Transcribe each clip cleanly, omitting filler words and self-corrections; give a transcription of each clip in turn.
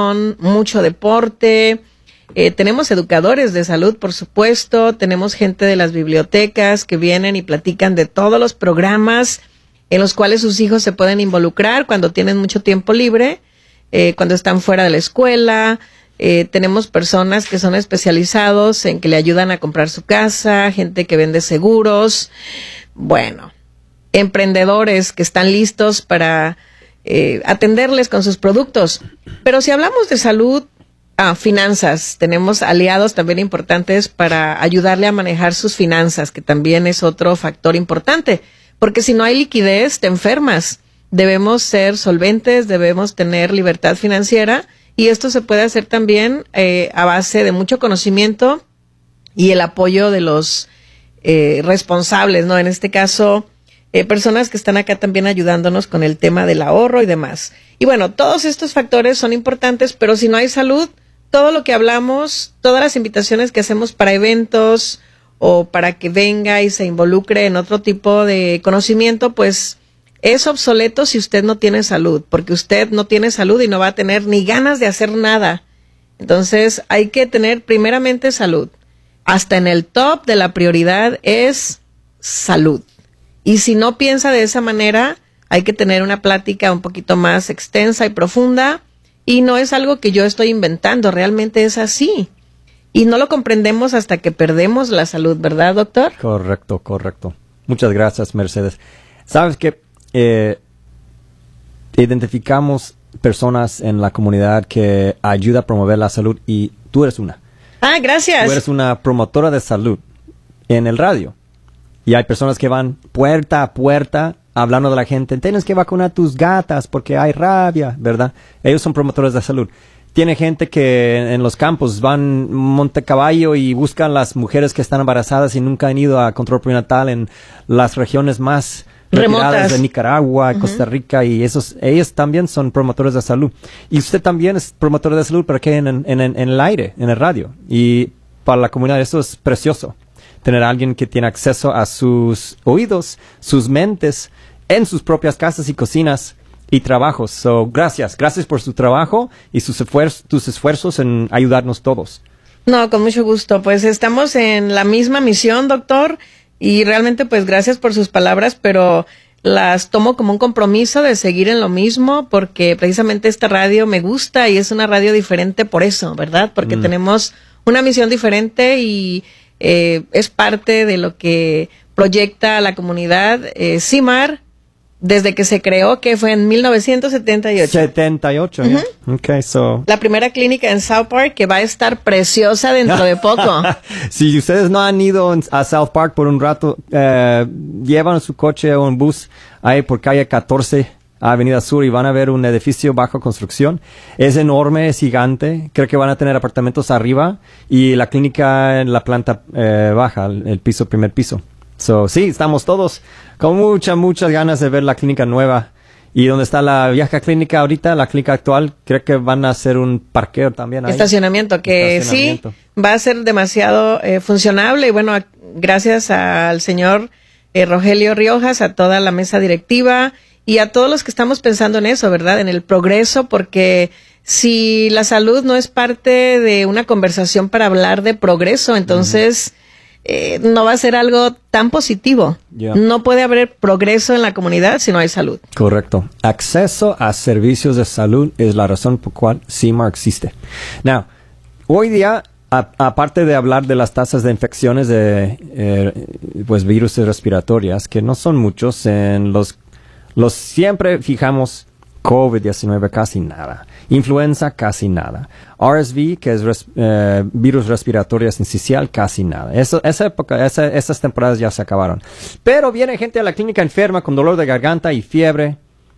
nutrición, mucho deporte. Tenemos educadores de salud, por supuesto. Tenemos gente de las bibliotecas que vienen y platican de todos los programas en los cuales sus hijos se pueden involucrar cuando tienen mucho tiempo libre, cuando están fuera de la escuela. Tenemos personas que son especializados en que le ayudan a comprar su casa, gente que vende seguros. Bueno, emprendedores que están listos para atenderles con sus productos. Pero si hablamos de salud, finanzas, tenemos aliados también importantes para ayudarle a manejar sus finanzas, que también es otro factor importante, porque si no hay liquidez, te enfermas. Debemos ser solventes, debemos tener libertad financiera, y esto se puede hacer también a base de mucho conocimiento y el apoyo de los responsables, ¿no? En este caso, personas que están acá también ayudándonos con el tema del ahorro y demás. Y bueno, todos estos factores son importantes, pero si no hay salud, todo lo que hablamos, todas las invitaciones que hacemos para eventos o para que venga y se involucre en otro tipo de conocimiento, pues es obsoleto si usted no tiene salud, porque usted no tiene salud y no va a tener ni ganas de hacer nada. Entonces hay que tener primeramente salud. Hasta en el top de la prioridad es salud. Y si no piensa de esa manera, hay que tener una plática un poquito más extensa y profunda. Y no es algo que yo estoy inventando, realmente es así. Y no lo comprendemos hasta que perdemos la salud, ¿verdad, doctor? Correcto. Muchas gracias, Mercedes. ¿Sabes qué? Identificamos personas en la comunidad que ayuda a promover la salud y tú eres una. Gracias. Tú eres una promotora de salud en el radio. Y hay personas que van puerta a puerta hablando de la gente. Tienes que vacunar tus gatas porque hay rabia, ¿verdad? Ellos son promotores de salud. Tiene gente que en los campos van monte caballo y buscan las mujeres que están embarazadas y nunca han ido a control prenatal en las regiones más retiradas de Nicaragua, Costa Rica, y ellos también son promotores de salud. Y usted también es promotor de salud, pero que en el aire, en el radio. Y para la comunidad eso es precioso. Tener a alguien que tiene acceso a sus oídos, sus mentes, en sus propias casas y cocinas y trabajos. So, gracias por su trabajo y tus esfuerzos en ayudarnos todos. No, con mucho gusto. Pues estamos en la misma misión, doctor, y realmente pues gracias por sus palabras, pero las tomo como un compromiso de seguir en lo mismo, porque precisamente esta radio me gusta y es una radio diferente por eso, ¿verdad? Porque tenemos una misión diferente y es parte de lo que proyecta la comunidad CIMAR desde que se creó, que fue en 1978. 78, yeah. Okay, so. La primera clínica en South Park, que va a estar preciosa dentro de poco. Si ustedes no han ido a South Park por un rato, llevan su coche o un bus ahí por calle 14, Avenida Sur, y van a ver un edificio bajo construcción. Es enorme, es gigante. Creo que van a tener apartamentos arriba y la clínica en la planta baja, el primer piso. So, sí, estamos todos con muchas ganas de ver la clínica nueva. Y donde está la vieja clínica ahorita, la clínica actual, creo que van a hacer un parqueo también ahí. Estacionamiento, sí, va a ser demasiado funcionable. Y bueno, gracias al señor Rogelio Riojas, a toda la mesa directiva y a todos los que estamos pensando en eso, ¿verdad? En el progreso, porque si la salud no es parte de una conversación para hablar de progreso, entonces no va a ser algo tan positivo. Yeah. No puede haber progreso en la comunidad si no hay salud. Correcto. Acceso a servicios de salud es la razón por cual CIMAR existe. Now, hoy día, aparte de hablar de las tasas de infecciones de virus respiratorias, que no son muchos, en los siempre fijamos COVID-19 casi nada, influenza casi nada, RSV, que es virus respiratorio sincicial, casi nada. Esas temporadas ya se acabaron. Pero viene gente a la clínica enferma con dolor de garganta y fiebre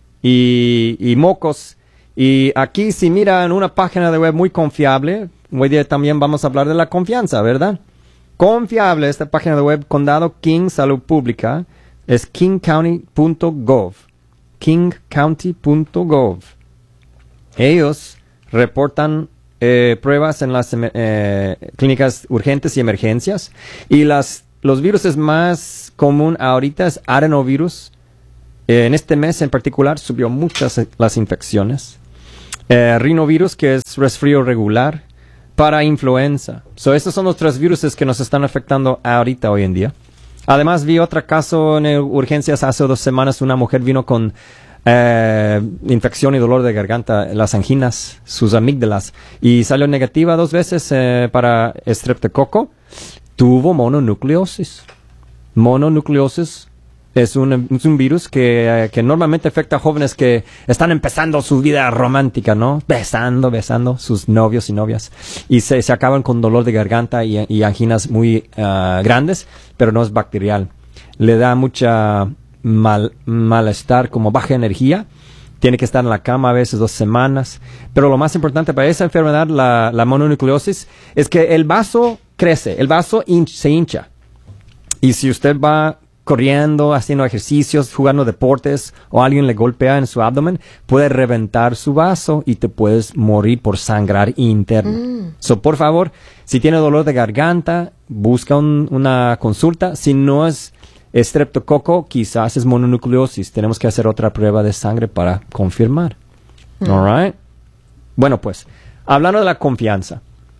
y mocos. Y aquí si miran una página de web muy confiable, hoy día también vamos a hablar de la confianza, ¿verdad? Confiable, esta página de web, Condado King Salud Pública, es kingcounty.gov. kingcounty.gov. Ellos reportan pruebas en las clínicas urgentes y emergencias. Y los virus más común ahorita es adenovirus. En este mes en particular subió muchas las infecciones. rinovirus, que es resfrío regular, para influenza. Estos son los 3 virus que nos están afectando ahorita, hoy en día. Además, vi otro caso en urgencias hace 2 semanas. Una mujer vino con infección y dolor de garganta, las anginas, sus amígdalas, y salió negativa 2 veces para estreptococo. Tuvo mononucleosis. Mononucleosis es un virus que normalmente afecta a jóvenes que están empezando su vida romántica, ¿no? Besando sus novios y novias. Y se acaban con dolor de garganta y anginas muy grandes, pero no es bacterial. Le da mucha malestar, como baja energía. Tiene que estar en la cama a veces 2 semanas. Pero lo más importante para esa enfermedad, la mononucleosis, es que el vaso crece, el vaso se hincha. Y si usted va corriendo, haciendo ejercicios, jugando deportes, o alguien le golpea en su abdomen, puede reventar su vaso y te puedes morir por sangrar interno. Por favor, si tiene dolor de garganta, busca una consulta. Si no es estreptococo, quizás es mononucleosis. Tenemos que hacer otra prueba de sangre para confirmar. All right. Bueno, pues, hablando de la confianza,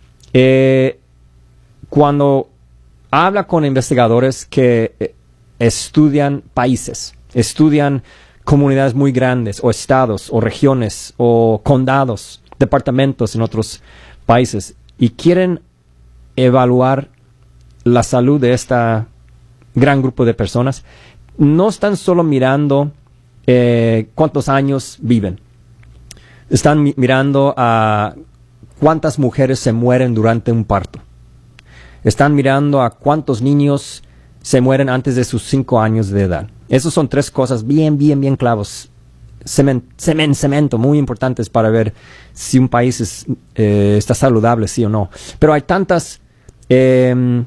cuando habla con investigadores que estudian países, estudian comunidades muy grandes, o estados, o regiones, o condados, departamentos en otros países, y quieren evaluar la salud de este gran grupo de personas, no están solo mirando cuántos años viven. Están mirando a cuántas mujeres se mueren durante un parto. Están mirando a cuántos niños se mueren antes de sus 5 años de edad. Esas son 3 cosas bien clavos. Cemento, muy importantes para ver si un país está saludable, sí o no. Pero hay tantas... ¿qué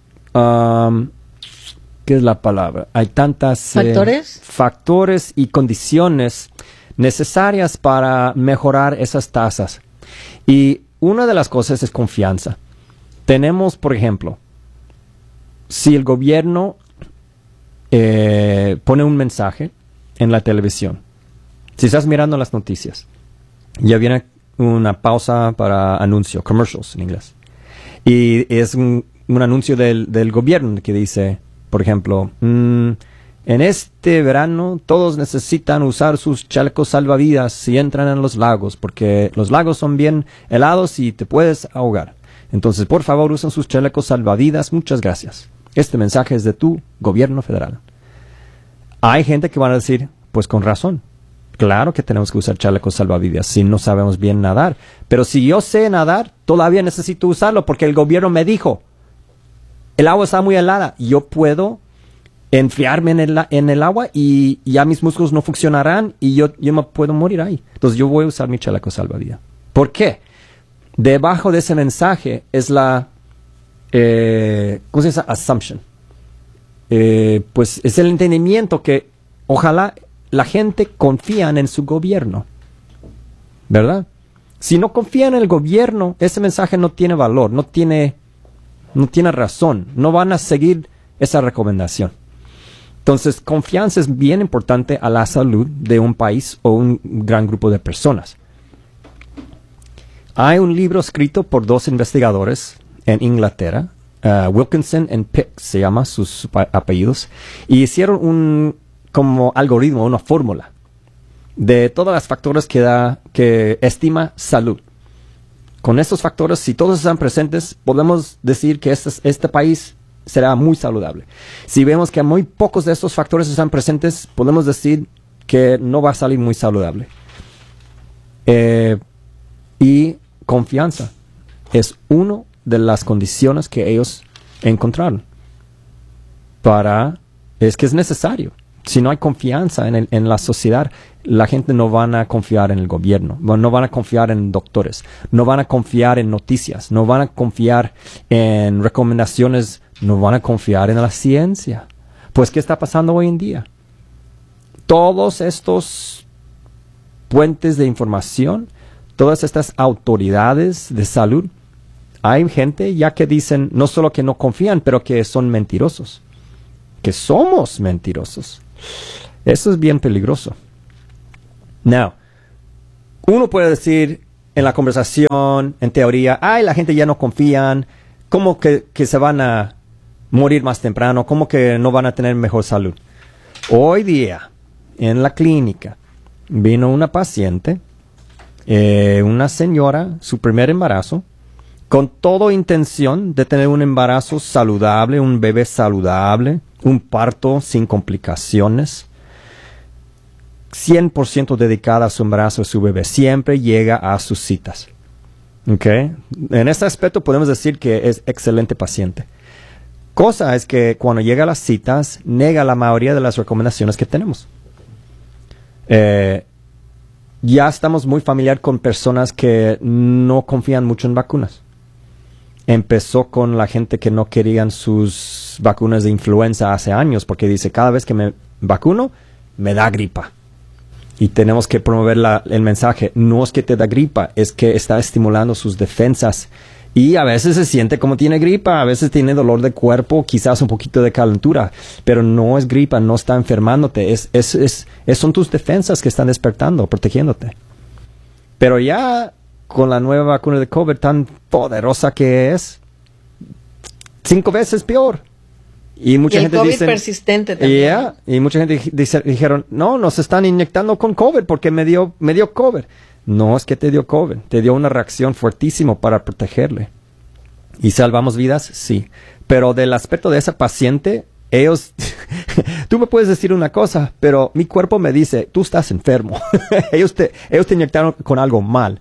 es la palabra? Hay tantas... factores y condiciones necesarias para mejorar esas tasas. Y una de las cosas es confianza. Tenemos, por ejemplo, si el gobierno pone un mensaje en la televisión, si estás mirando las noticias, ya viene una pausa para anuncio, commercials en inglés, y es un anuncio del gobierno que dice, por ejemplo, en este verano todos necesitan usar sus chalecos salvavidas si entran en los lagos, porque los lagos son bien helados y te puedes ahogar. Entonces, por favor, usen sus chalecos salvavidas. Muchas gracias. Este mensaje es de tu gobierno federal. Hay gente que van a decir, pues con razón. Claro que tenemos que usar chalecos salvavidas si no sabemos bien nadar. Pero si yo sé nadar, todavía necesito usarlo porque el gobierno me dijo, el agua está muy helada. Yo puedo enfriarme en el agua y ya mis músculos no funcionarán y yo me puedo morir ahí. Entonces yo voy a usar mi chaleco salvavidas. ¿Por qué? Debajo de ese mensaje es la, ¿cómo se dice? Assumption. Pues es el entendimiento que ojalá la gente confía en su gobierno. ¿Verdad? Si no confían en el gobierno, ese mensaje no tiene valor, no tiene razón. No van a seguir esa recomendación. Entonces, confianza es bien importante a la salud de un país o un gran grupo de personas. Hay un libro escrito por 2 investigadores en Inglaterra, Wilkinson y Pick, se llama sus apellidos, y hicieron un como algoritmo, una fórmula de todos los factores que estima salud. Con estos factores, si todos están presentes, podemos decir que este país será muy saludable. Si vemos que muy pocos de estos factores están presentes, podemos decir que no va a salir muy saludable. Y confianza es una de las condiciones que ellos encontraron. Es que es necesario. Si no hay confianza en la sociedad, la gente no van a confiar en el gobierno, no van a confiar en doctores, no van a confiar en noticias, no van a confiar en recomendaciones, no van a confiar en la ciencia. Pues, ¿qué está pasando hoy en día? Todos estos puentes de información, todas estas autoridades de salud, hay gente ya que dicen no solo que no confían, pero que son mentirosos, que somos mentirosos. Eso es bien peligroso. Now, uno puede decir en la conversación, en teoría, ay, la gente ya no confían, ¿cómo que se van a morir más temprano? ¿Cómo que no van a tener mejor salud? Hoy día, en la clínica, vino una paciente, una señora, su primer embarazo, con toda intención de tener un embarazo saludable, un bebé saludable, un parto sin complicaciones, 100% dedicada a su embarazo, a su bebé. Siempre llega a sus citas. ¿Okay? En este aspecto podemos decir que es excelente paciente. Cosa es que cuando llega a las citas, nega la mayoría de las recomendaciones que tenemos. Ya estamos muy familiar con personas que no confían mucho en vacunas. Empezó con la gente que no querían sus vacunas de influenza hace años, porque dice, cada vez que me vacuno, me da gripa. Y tenemos que promover el mensaje, no es que te da gripa, es que está estimulando sus defensas. Y a veces se siente como tiene gripa, a veces tiene dolor de cuerpo, quizás un poquito de calentura, pero no es gripa, no está enfermándote, son tus defensas que están despertando, protegiéndote. Pero ya con la nueva vacuna de COVID tan poderosa que es, 5 veces peor. Y mucha gente COVID dice, persistente también. Y mucha gente dijeron, no, nos están inyectando con COVID porque me dio COVID. No es que te dio COVID, te dio una reacción fuertísima para protegerle. ¿Y salvamos vidas? Sí. Pero del aspecto de esa paciente, ellos, tú me puedes decir una cosa, pero mi cuerpo me dice, tú estás enfermo. ellos te inyectaron con algo mal.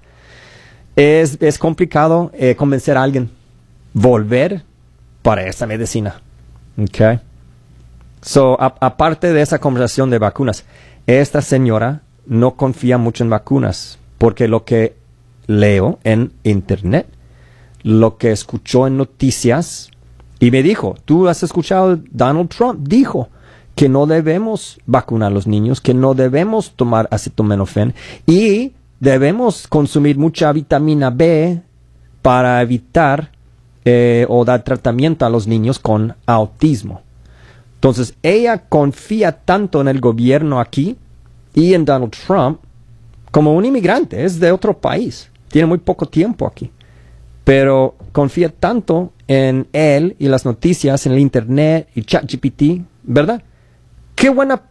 Es complicado convencer a alguien volver para esa medicina. Okay. So, aparte de esa conversación de vacunas, esta señora no confía mucho en vacunas, porque lo que leo en internet, lo que escuchó en noticias, y me dijo, tú has escuchado, Donald Trump dijo que no debemos vacunar a los niños, que no debemos tomar acetaminofén, y debemos consumir mucha vitamina B para evitar o dar tratamiento a los niños con autismo. Entonces, ella confía tanto en el gobierno aquí y en Donald Trump como un inmigrante, es de otro país, tiene muy poco tiempo aquí, pero confía tanto en él y las noticias, en el internet y ChatGPT, ¿verdad? Qué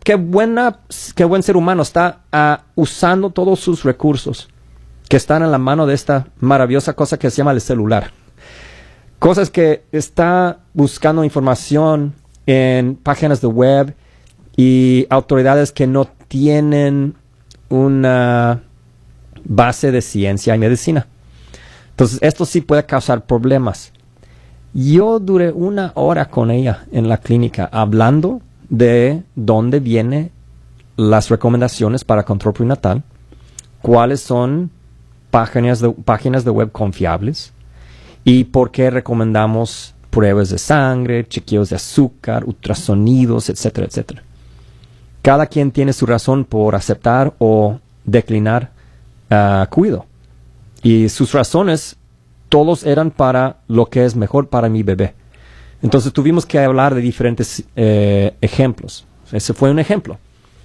buen ser humano está usando todos sus recursos que están en la mano de esta maravillosa cosa que se llama el celular. Cosas que está buscando información en páginas de web y autoridades que no tienen una base de ciencia y medicina. Entonces, esto sí puede causar problemas. Yo duré 1 hora con ella en la clínica hablando de dónde vienen las recomendaciones para control prenatal, cuáles son páginas de web confiables y por qué recomendamos pruebas de sangre, chequeos de azúcar, ultrasonidos, etcétera, etcétera. Cada quien tiene su razón por aceptar o declinar cuidado. Y sus razones, todos eran para lo que es mejor para mi bebé. Entonces tuvimos que hablar de diferentes ejemplos. Ese fue un ejemplo.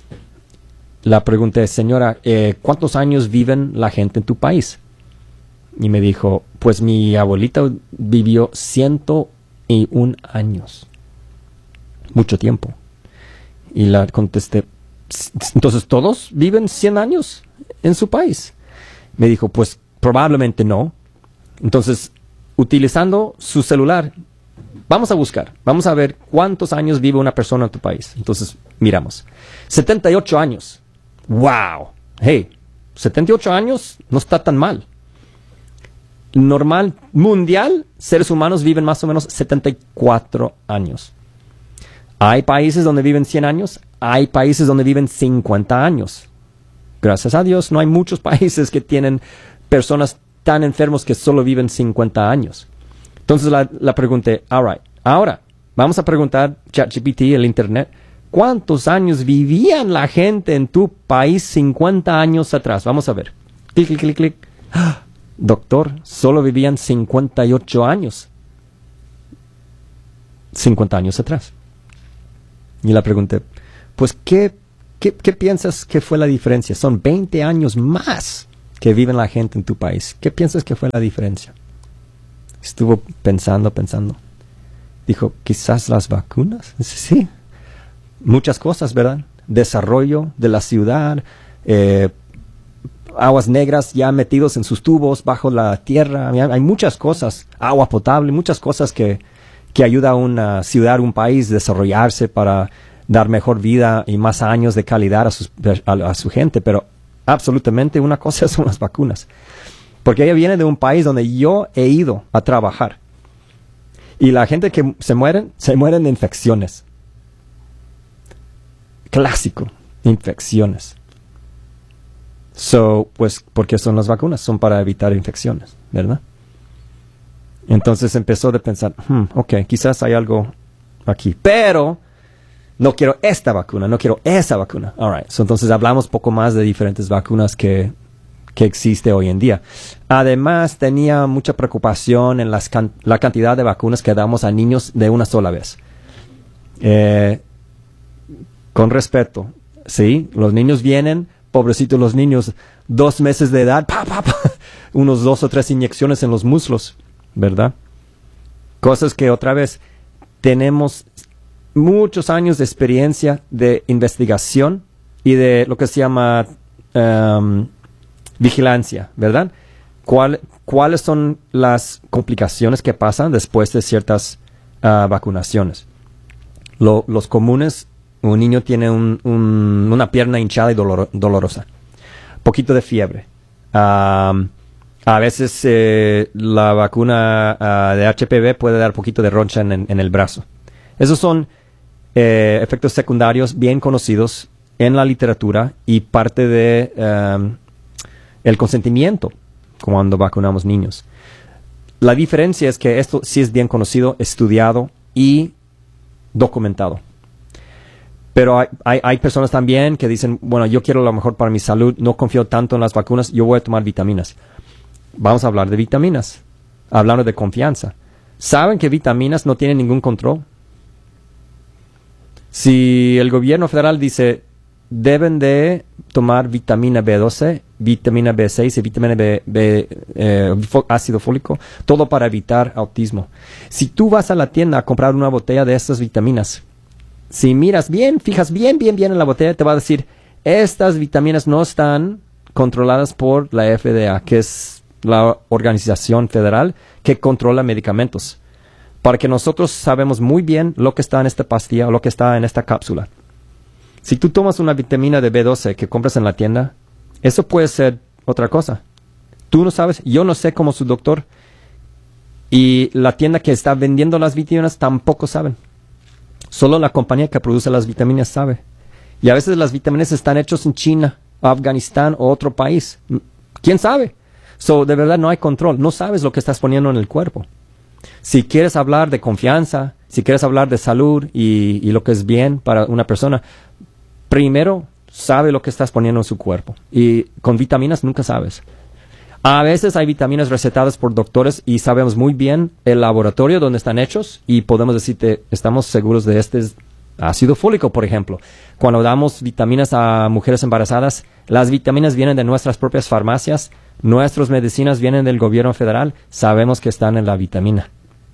La pregunté, señora, ¿cuántos años viven la gente en tu país? Y me dijo, pues mi abuelita vivió 101 años. Mucho tiempo. Y la contesté, entonces todos viven 100 años en su país. Me dijo, pues probablemente no. Entonces, utilizando su celular, vamos a buscar, vamos a ver cuántos años vive una persona en tu país. Entonces, miramos. 78 años. ¡Wow! Hey, 78 años no está tan mal. Normal, mundial, seres humanos viven más o menos 74 años. Hay países donde viven 100 años, hay países donde viven 50 años. Gracias a Dios, no hay muchos países que tienen personas tan enfermos que solo viven 50 años. Entonces la pregunté, ahora, vamos a preguntar ChatGPT, el internet, ¿cuántos años vivían la gente en tu país 50 años atrás? Vamos a ver. Clic, clic, clic, clic. ¡Ah! Doctor, solo vivían 58 años. 50 años atrás. Y la pregunté, pues, ¿qué piensas que fue la diferencia? Son 20 años más que vive la gente en tu país. ¿Qué piensas que fue la diferencia? Estuvo pensando. Dijo, quizás las vacunas. Sí, muchas cosas, ¿verdad? Desarrollo de la ciudad, aguas negras ya metidos en sus tubos bajo la tierra. Hay muchas cosas, agua potable, muchas cosas que ayuda a una ciudad, un país a desarrollarse para dar mejor vida y más años de calidad a su gente. Pero absolutamente una cosa son las vacunas. Porque ella viene de un país donde yo he ido a trabajar. Y la gente que se mueren de infecciones. Clásico, infecciones. Pues, ¿por qué son las vacunas? Son para evitar infecciones, ¿verdad? Entonces empezó a pensar, ok, quizás hay algo aquí, pero no quiero esta vacuna, no quiero esa vacuna. All right. Entonces hablamos poco más de diferentes vacunas que existe hoy en día. Además, tenía mucha preocupación en la cantidad de vacunas que damos a niños de una sola vez. Con respeto, ¿sí? Los niños vienen, pobrecitos los niños, 2 meses de edad, unos 2 o 3 inyecciones en los muslos, ¿verdad? Cosas que otra vez tenemos muchos años de experiencia de investigación y de lo que se llama vigilancia, ¿verdad? ¿Cuáles son las complicaciones que pasan después de ciertas vacunaciones? Los comunes, un niño tiene una pierna hinchada y dolorosa, poquito de fiebre. A veces la vacuna de HPV puede dar poquito de roncha en el brazo. Esos son efectos secundarios bien conocidos en la literatura y parte de el consentimiento cuando vacunamos niños. La diferencia es que esto sí es bien conocido, estudiado y documentado. Pero hay personas también que dicen, bueno, yo quiero lo mejor para mi salud, no confío tanto en las vacunas, yo voy a tomar vitaminas. Vamos a hablar de vitaminas, hablando de confianza. ¿Saben que vitaminas no tienen ningún control? Si el gobierno federal dice, deben de tomar vitamina B12, vitamina B6 y vitamina ácido fólico, todo para evitar autismo. Si tú vas a la tienda a comprar una botella de estas vitaminas, si miras bien, fijas bien en la botella, te va a decir, estas vitaminas no están controladas por la FDA, que es la organización federal que controla medicamentos. Para que nosotros sabemos muy bien lo que está en esta pastilla o lo que está en esta cápsula. Si tú tomas una vitamina de B12 que compras en la tienda, eso puede ser otra cosa. Tú no sabes, yo no sé como su doctor. Y la tienda que está vendiendo las vitaminas tampoco saben. Solo la compañía que produce las vitaminas sabe. Y a veces las vitaminas están hechas en China, Afganistán o otro país. ¿Quién sabe? De verdad no hay control. No sabes lo que estás poniendo en el cuerpo. Si quieres hablar de confianza, si quieres hablar de salud y lo que es bien para una persona, primero sabe lo que estás poniendo en su cuerpo. Y con vitaminas nunca sabes. A veces hay vitaminas recetadas por doctores y sabemos muy bien el laboratorio donde están hechos y podemos decirte, estamos seguros de este ácido fólico, por ejemplo. Cuando damos vitaminas a mujeres embarazadas, las vitaminas vienen de nuestras propias farmacias, nuestras medicinas vienen del gobierno federal, sabemos que están en la vitamina.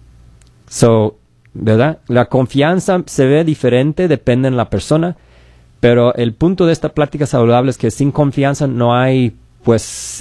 ¿Verdad? La confianza se ve diferente, depende de la persona, pero el punto de esta plática saludable es que sin confianza no hay, pues,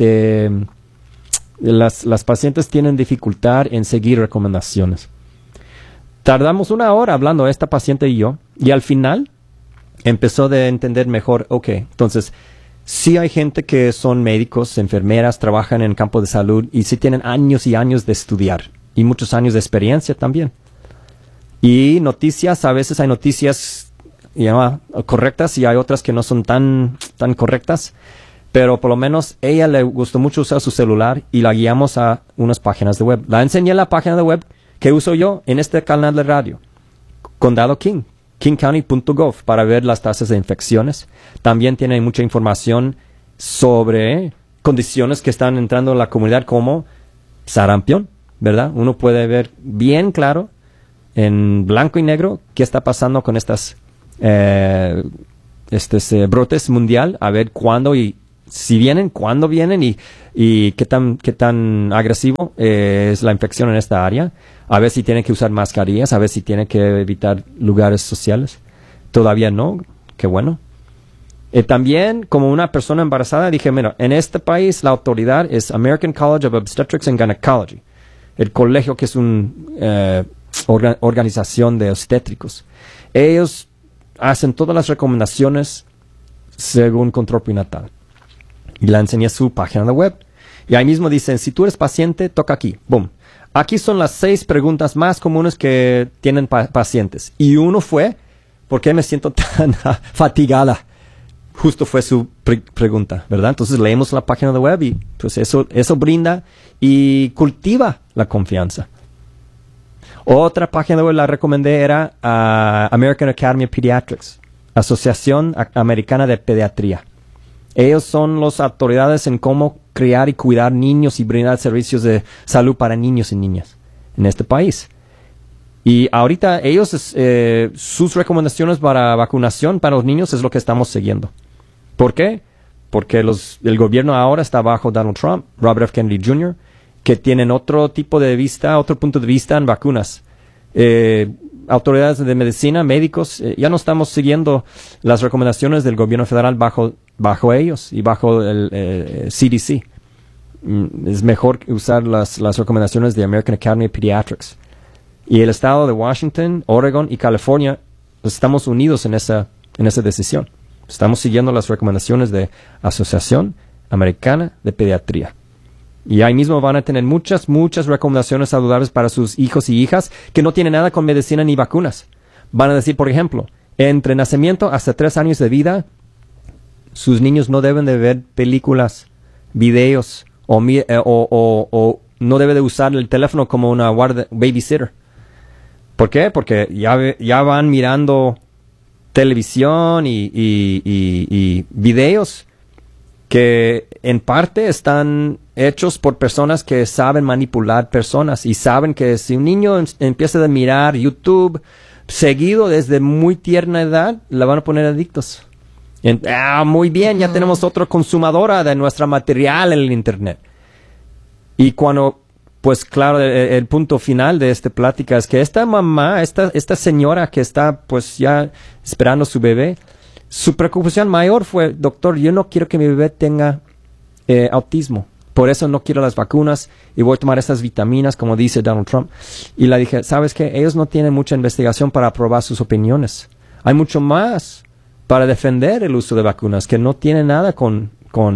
las pacientes tienen dificultad en seguir recomendaciones. Tardamos 1 hora hablando esta paciente y yo, y al final empezó a entender mejor, ok, entonces, sí hay gente que son médicos, enfermeras, trabajan en el campo de salud y sí tienen años y años de estudiar y muchos años de experiencia también. Y noticias, a veces hay noticias correctas y hay otras que no son tan correctas. Pero por lo menos ella le gustó mucho usar su celular y la guiamos a unas páginas de web. La enseñé la página de web que uso yo en este canal de radio. Condado King, kingcounty.gov, para ver las tasas de infecciones. También tiene mucha información sobre condiciones que están entrando en la comunidad como sarampión, ¿verdad? Uno puede ver bien claro, en blanco y negro, qué está pasando con estas brotes mundial, a ver cuándo y si vienen, cuándo vienen y qué tan agresivo es la infección en esta área. A ver si tienen que usar mascarillas, a ver si tienen que evitar lugares sociales. Todavía no, qué bueno. También, como una persona embarazada, dije, mira, en este país la autoridad es American College of Obstetrics and Gynecology, el colegio que es una organización de obstétricos. Ellos hacen todas las recomendaciones según control prenatal. Y le enseñé su página de web. Y ahí mismo dicen, si tú eres paciente, toca aquí. Boom. Aquí son las 6 preguntas más comunes que tienen pacientes. Y uno fue, ¿por qué me siento tan fatigada? Justo fue su pregunta, ¿verdad? Entonces leemos la página de web y pues eso brinda y cultiva la confianza. Otra página de web la recomendé era American Academy of Pediatrics, Asociación Americana de Pediatría. Ellos son las autoridades en cómo criar y cuidar niños y brindar servicios de salud para niños y niñas en este país. Y ahorita ellos, sus recomendaciones para vacunación para los niños es lo que estamos siguiendo. ¿Por qué? Porque el gobierno ahora está bajo Donald Trump, Robert F. Kennedy Jr., que tienen otro tipo de vista, otro punto de vista en vacunas. Autoridades de medicina, médicos, ya no estamos siguiendo las recomendaciones del gobierno federal bajo ellos y bajo el CDC. Es mejor usar las recomendaciones de American Academy of Pediatrics. Y el estado de Washington, Oregon y California, estamos unidos en esa decisión. Estamos siguiendo las recomendaciones de Asociación Americana de Pediatría. Y ahí mismo van a tener muchas recomendaciones saludables para sus hijos y hijas que no tienen nada con medicina ni vacunas. Van a decir, por ejemplo, entre nacimiento hasta 3 años de vida, sus niños no deben de ver películas, videos o no debe de usar el teléfono como una babysitter. ¿Por qué? Porque ya van mirando televisión y videos que en parte están hechos por personas que saben manipular personas y saben que si un niño empieza a mirar YouTube seguido desde muy tierna edad, la van a poner adictos. Muy bien, ya tenemos otra consumadora de nuestro material en el Internet. Y cuando, pues claro, el punto final de esta plática es que esta mamá, esta señora que está pues ya esperando su bebé, su preocupación mayor fue, doctor, yo no quiero que mi bebé tenga autismo. Por eso no quiero las vacunas y voy a tomar estas vitaminas, como dice Donald Trump. Y le dije, ¿sabes qué? Ellos no tienen mucha investigación para aprobar sus opiniones. Hay mucho más para defender el uso de vacunas que no tiene nada con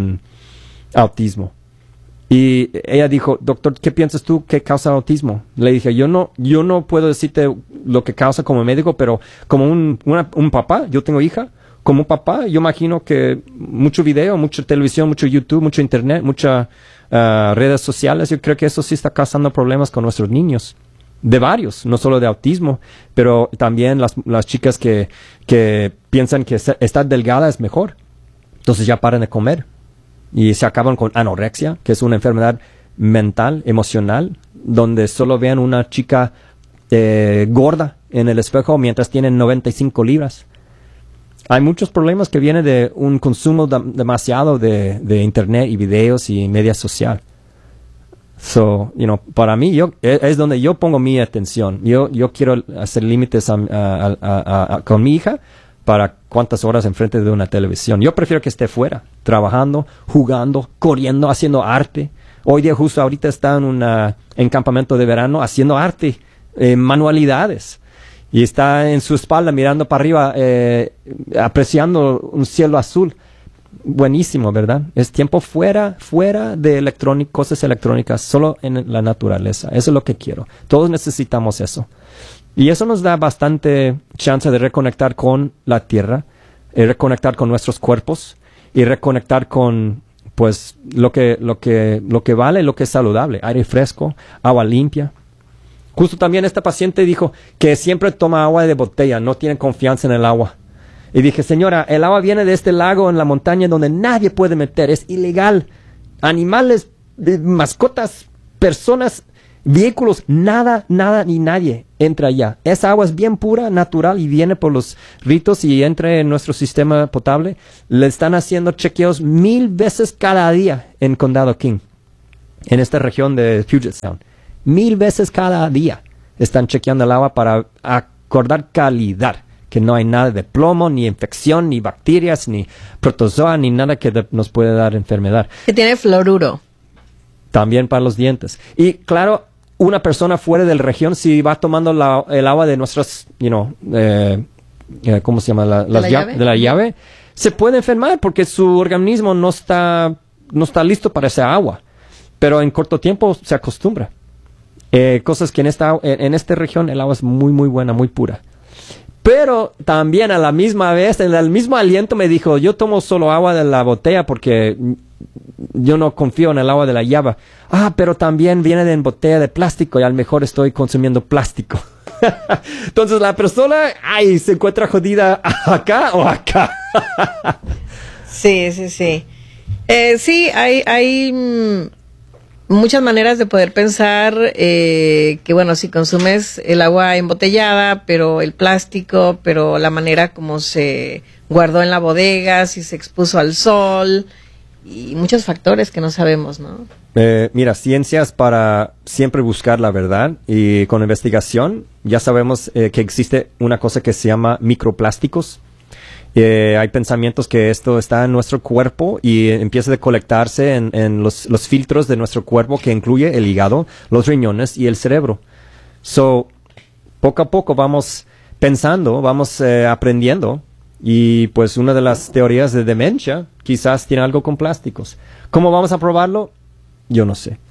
autismo. Y ella dijo, doctor, ¿qué piensas tú que causa autismo? Le dije, yo no puedo decirte lo que causa como médico, pero como un papá, yo tengo hija, como un papá, yo imagino que mucho video, mucha televisión, mucho YouTube, mucho internet, muchas redes sociales, yo creo que eso sí está causando problemas con nuestros niños. De varios, no solo de autismo, pero también las chicas que piensan que estar delgada es mejor. Entonces ya paran de comer. Y se acaban con anorexia, que es una enfermedad mental, emocional, donde solo vean una chica gorda en el espejo mientras tienen 95 libras. Hay muchos problemas que vienen de un consumo demasiado de internet y videos y media social. So, para mí, es donde yo pongo mi atención. Yo quiero hacer límites con mi hija para cuántas horas enfrente de una televisión. Yo prefiero que esté fuera, trabajando, jugando, corriendo, haciendo arte. Hoy día, justo ahorita está en campamento de verano haciendo arte, manualidades. Y está en su espalda mirando para arriba, apreciando un cielo azul. Buenísimo, ¿verdad? Es tiempo fuera de cosas electrónicas, solo en la naturaleza. Eso es lo que quiero. Todos necesitamos eso. Y eso nos da bastante chance de reconectar con la tierra, reconectar con nuestros cuerpos y reconectar con, pues, lo que vale, lo que es saludable. Aire fresco, agua limpia. Justo también esta paciente dijo que siempre toma agua de botella, no tiene confianza en el agua. Y dije, señora, el agua viene de este lago en la montaña donde nadie puede meter, es ilegal. Animales, mascotas, personas Vehículos, nada ni nadie entra allá. Esa agua es bien pura, natural y viene por los ritos y entra en nuestro sistema potable. Le están haciendo chequeos 1000 veces cada día en Condado King, en esta región de Puget Sound. 1000 veces cada día están chequeando el agua para acordar calidad, que no hay nada de plomo, ni infección, ni bacterias, ni protozoa, ni nada que nos puede dar enfermedad. Que tiene fluoruro. También para los dientes. Y claro, una persona fuera de la región, si va tomando el agua de nuestras, ¿cómo se llama? De la llave, se puede enfermar porque su organismo no está listo para esa agua. Pero en corto tiempo se acostumbra. Cosas que en esta región el agua es muy, muy buena, muy pura. Pero también a la misma vez, en el mismo aliento me dijo, yo tomo solo agua de la botella porque yo no confío en el agua de la llave. Pero también viene en botella de plástico y a lo mejor estoy consumiendo plástico. Entonces la persona, se encuentra jodida acá o acá. Sí. Sí, hay muchas maneras de poder pensar que, bueno, si consumes el agua embotellada, pero el plástico, pero la manera como se guardó en la bodega, si se expuso al sol y muchos factores que no sabemos, ¿no? Mira, ciencias para siempre buscar la verdad y con investigación ya sabemos que existe una cosa que se llama microplásticos. Hay pensamientos que esto está en nuestro cuerpo y empieza a colectarse en los filtros de nuestro cuerpo que incluye el hígado, los riñones y el cerebro. Poco a poco vamos pensando, vamos aprendiendo y pues una de las teorías de demencia quizás tiene algo con plásticos. ¿Cómo vamos a probarlo? Yo no sé.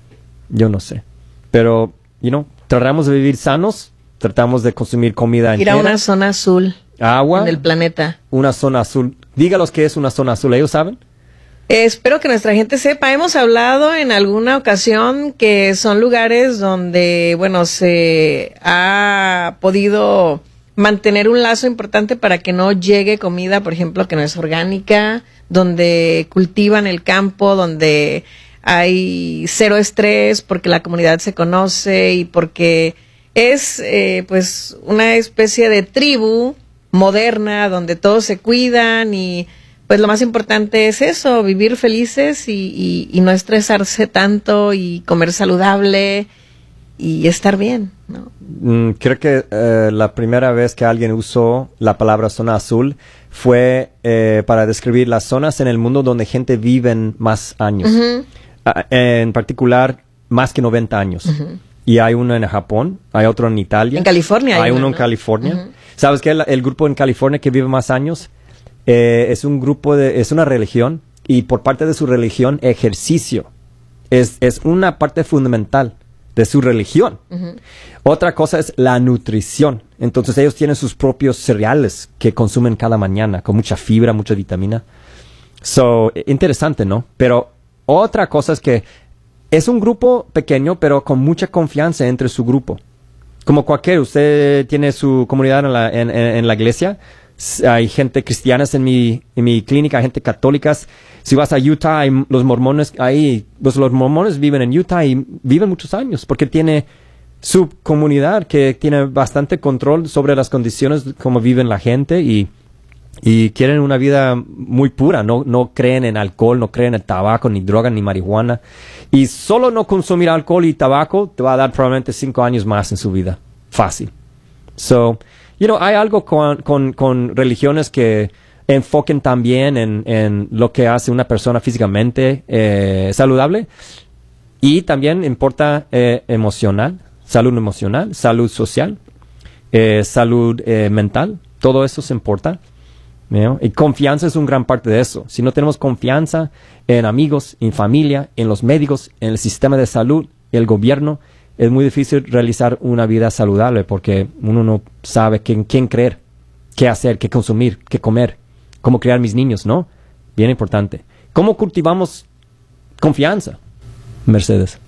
Pero, tratamos de vivir sanos, tratamos de consumir comida entera. Ir a una zona azul. Agua. En el planeta. Una zona azul. Dígalos qué es una zona azul. ¿Ellos saben? Espero que nuestra gente sepa. Hemos hablado en alguna ocasión que son lugares donde, bueno, se ha podido mantener un lazo importante para que no llegue comida, por ejemplo, que no es orgánica, donde cultivan el campo, donde hay cero estrés porque la comunidad se conoce y porque es, pues, una especie de tribu moderna donde todos se cuidan y pues lo más importante es eso, vivir felices y no estresarse tanto y comer saludable y estar bien, ¿no? Creo que la primera vez que alguien usó la palabra zona azul fue para describir las zonas en el mundo donde gente vive más años. Uh-huh. En particular, más que 90 años. Uh-huh. Y hay uno en Japón, hay otro en Italia. En California. Hay uno en California. Uh-huh. ¿Sabes qué? El grupo en California que vive más años es un grupo es una religión y por parte de su religión ejercicio es una parte fundamental de su religión. Uh-huh. Otra cosa es la nutrición. Entonces ellos tienen sus propios cereales que consumen cada mañana con mucha fibra, mucha vitamina. Interesante, ¿no? Pero otra cosa es que es un grupo pequeño, pero con mucha confianza entre su grupo. Como usted tiene su comunidad en la iglesia. Hay gente cristiana en mi clínica, hay gente católica. Si vas a Utah, hay los mormones ahí. Los mormones viven en Utah y viven muchos años porque tiene su comunidad que tiene bastante control sobre las condiciones como viven la gente y quieren una vida muy pura, no creen en alcohol, no creen en tabaco, ni droga, ni marihuana. Y solo no consumir alcohol y tabaco te va a dar probablemente 5 años más en su vida. Fácil. Hay algo con religiones que enfoquen también en lo que hace una persona físicamente saludable. Y también importa salud emocional, salud social, salud mental. Todo eso se importa. Y confianza es una gran parte de eso. Si no tenemos confianza en amigos, en familia, en los médicos, en el sistema de salud, el gobierno, es muy difícil realizar una vida saludable porque uno no sabe quién creer, qué hacer, qué consumir, qué comer, cómo criar mis niños, ¿no? Bien importante. ¿Cómo cultivamos confianza, Mercedes?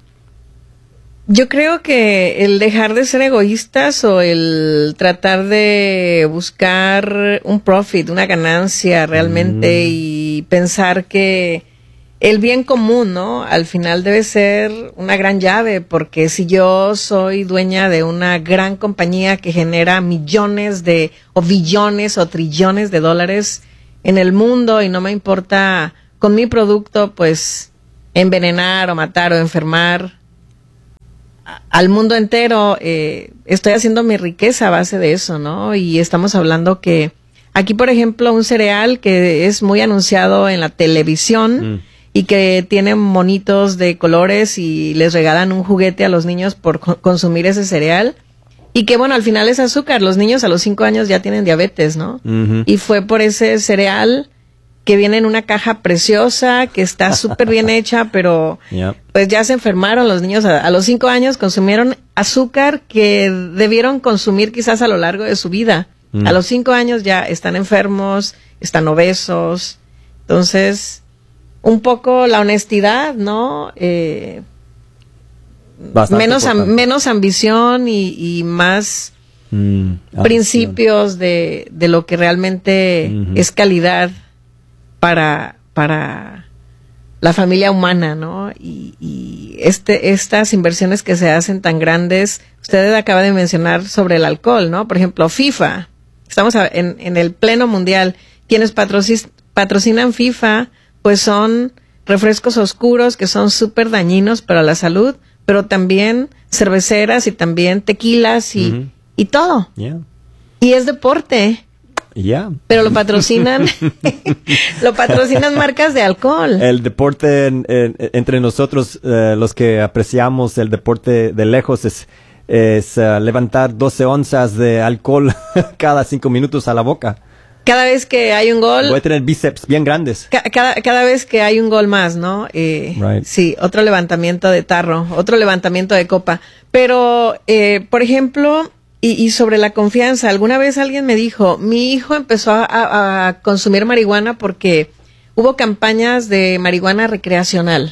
Yo creo que el dejar de ser egoístas o el tratar de buscar un profit, una ganancia realmente y pensar que el bien común, ¿no? Al final debe ser una gran llave, porque si yo soy dueña de una gran compañía que genera millones o billones o trillones de dólares en el mundo y no me importa con mi producto, pues, envenenar o matar o enfermar al mundo entero, estoy haciendo mi riqueza a base de eso, ¿no? Y estamos hablando que aquí, por ejemplo, un cereal que es muy anunciado en la televisión y que tiene monitos de colores y les regalan un juguete a los niños por consumir ese cereal. Y que, bueno, al final es azúcar. Los niños a los 5 años ya tienen diabetes, ¿no? Uh-huh. Y fue por ese cereal que viene en una caja preciosa, que está súper bien hecha, pero pues ya se enfermaron los niños. A los 5 años consumieron azúcar que debieron consumir quizás a lo largo de su vida. A los 5 años ya están enfermos, están obesos. Entonces, un poco la honestidad, ¿no? Menos ambición y más principios de lo que realmente es calidad para la familia humana, ¿no? Y estas inversiones que se hacen tan grandes, usted acaba de mencionar sobre el alcohol, ¿no? Por ejemplo, FIFA. Estamos en el pleno mundial. Quienes patrocinan FIFA, pues son refrescos oscuros que son súper dañinos para la salud, pero también cerveceras y también tequilas y todo. Yeah. Y es deporte. Yeah. Pero lo patrocinan marcas de alcohol. El deporte entre nosotros, los que apreciamos el deporte de lejos, es levantar 12 onzas de alcohol cada 5 minutos a la boca. Cada vez que hay un gol... Voy a tener bíceps bien grandes. Cada vez que hay un gol más, ¿no? Right. Sí, otro levantamiento de tarro, otro levantamiento de copa. Pero, por ejemplo, y sobre la confianza, alguna vez alguien me dijo, mi hijo empezó a consumir marihuana porque hubo campañas de marihuana recreacional.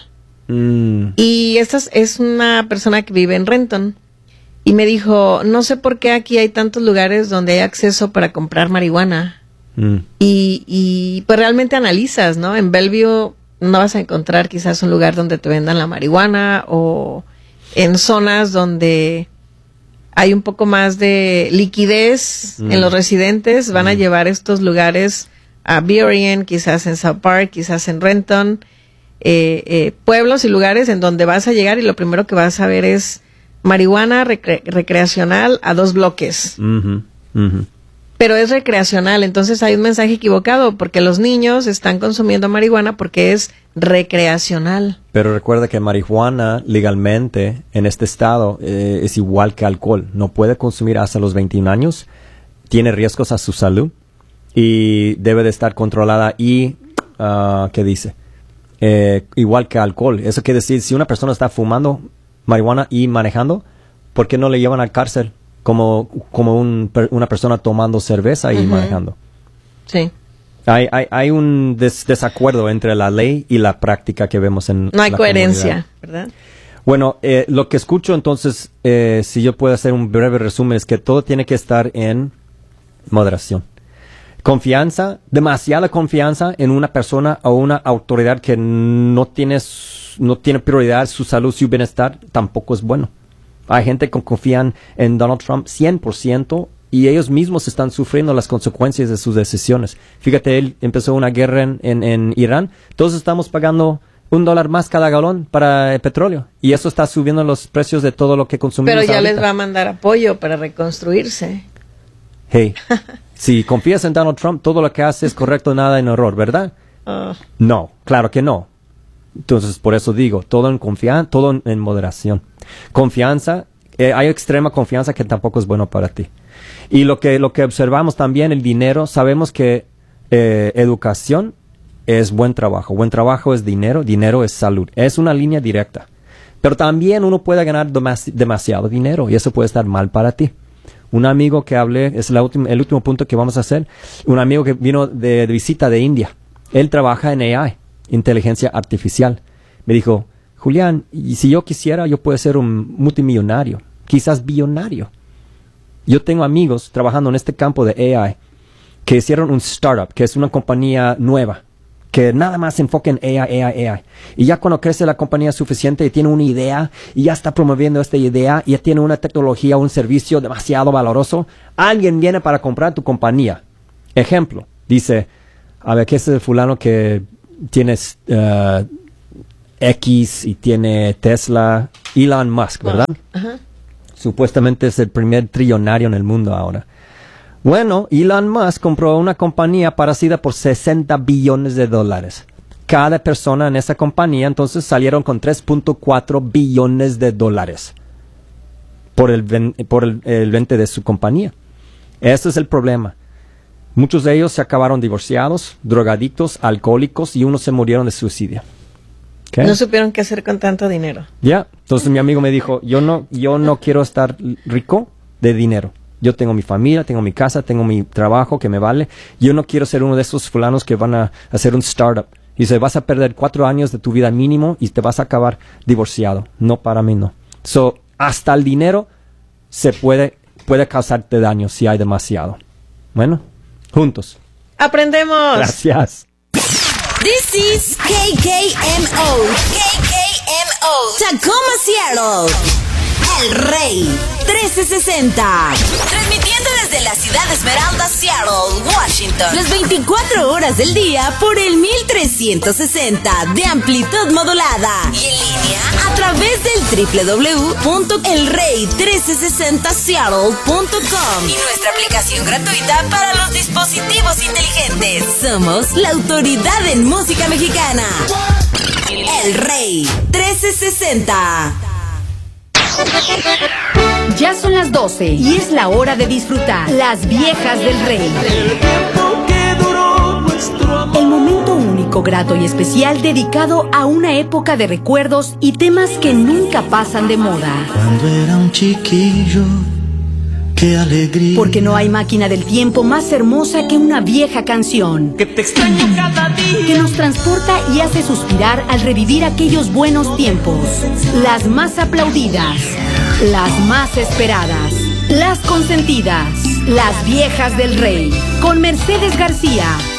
Y esta es una persona que vive en Renton. Y me dijo, no sé por qué aquí hay tantos lugares donde hay acceso para comprar marihuana. Y pues realmente analizas, ¿no? En Bellevue no vas a encontrar quizás un lugar donde te vendan la marihuana, o en zonas donde hay un poco más de liquidez en los residentes, van a llevar estos lugares a Burien, quizás en South Park, quizás en Renton, pueblos y lugares en donde vas a llegar y lo primero que vas a ver es marihuana recreacional a 2 bloques. Pero es recreacional, entonces hay un mensaje equivocado, porque los niños están consumiendo marihuana porque es recreacional. Pero recuerda que marihuana legalmente en este estado es igual que alcohol. No puede consumir hasta los 21 años, tiene riesgos a su salud y debe de estar controlada y, ¿qué dice? Igual que alcohol. Eso quiere decir, si una persona está fumando marihuana y manejando, ¿por qué no le llevan a la cárcel? Como una persona tomando cerveza y manejando. Sí. Hay un desacuerdo entre la ley y la práctica que vemos en no hay la coherencia, comunidad. ¿verdad? Bueno, lo que escucho entonces, si yo puedo hacer un breve resumen, es que todo tiene que estar en moderación. Confianza, demasiada confianza en una persona o una autoridad que no tiene prioridad su salud, su bienestar, tampoco es bueno. Hay gente que confían en Donald Trump 100% y ellos mismos están sufriendo las consecuencias de sus decisiones. Fíjate, él empezó una guerra en Irán. Todos estamos pagando $1 más cada galón para el petróleo. Y eso está subiendo los precios de todo lo que consumimos. Pero ya ahorita les va a mandar apoyo para reconstruirse. Hey, si confías en Donald Trump, todo lo que hace es correcto, nada en error, ¿verdad? No, claro que no. Entonces, por eso digo, todo en moderación. Confianza, hay extrema confianza que tampoco es bueno para ti. Y lo que observamos también, el dinero, sabemos que educación es buen trabajo. Buen trabajo es dinero, dinero es salud. Es una línea directa. Pero también uno puede ganar demasiado dinero y eso puede estar mal para ti. Un amigo que hablé, es el último punto que vamos a hacer, un amigo que vino de visita de India. Él trabaja en AI. Inteligencia artificial. Me dijo, Julián, y si yo quisiera, yo puedo ser un multimillonario, quizás billonario. Yo tengo amigos trabajando en este campo de AI que hicieron un startup, que es una compañía nueva, que nada más se enfoque en AI. Y ya cuando crece la compañía suficiente y tiene una idea y ya está promoviendo esta idea y ya tiene una tecnología, un servicio demasiado valoroso, alguien viene para comprar tu compañía. Ejemplo, dice, a ver, ¿qué es el fulano que tienes X y tiene Tesla? Elon Musk, ¿verdad? Ajá. Supuestamente es el primer trillonario en el mundo ahora. Bueno, Elon Musk compró una compañía parecida por $60 billones. Cada persona en esa compañía entonces salieron con $3.4 billones por el vente de su compañía. Ese es el problema. Muchos de ellos se acabaron divorciados, drogadictos, alcohólicos y unos se murieron de suicidio. ¿Okay? No supieron qué hacer con tanto dinero. Ya, entonces mi amigo me dijo, yo no quiero estar rico de dinero. Yo tengo mi familia, tengo mi casa, tengo mi trabajo que me vale. Yo no quiero ser uno de esos fulanos que van a hacer un startup. Y dice, vas a perder 4 años de tu vida mínimo y te vas a acabar divorciado. No, para mí no. So, hasta el dinero se puede causarte daño si hay demasiado. Bueno, juntos. ¡Aprendemos! Gracias. This is KKMO. KKMO. Tacoma, Seattle. El Rey 1360. Transmitiendo desde la ciudad de Esmeralda, Seattle, Washington. Las 24 horas del día por el 1360 de amplitud modulada. Y en línea a través del www.elrey1360seattle.com. Y nuestra aplicación gratuita para los dispositivos inteligentes. Somos la autoridad en música mexicana. El Rey 1360. Ya son las 12 y es la hora de disfrutar Las Viejas del Rey. El momento único, grato y especial dedicado a una época de recuerdos y temas que nunca pasan de moda. Cuando era un chiquillo, qué alegría. Porque no hay máquina del tiempo más hermosa que una vieja canción. Que te extraño cada día. Que nos transporta y hace suspirar al revivir aquellos buenos tiempos. Las más aplaudidas, las más esperadas, las consentidas, Las Viejas del Rey, con Mercedes García.